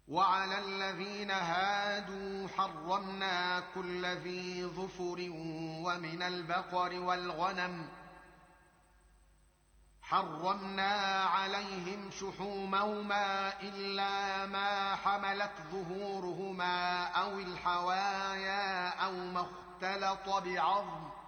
وعلى الذين هادوا حرمنا كل ذي ظفر ومن البقر والغنم حرمنا عليهم شحومهما إلا ما حملت ظهورهما أو الحوايا أو ما اختلط بعظم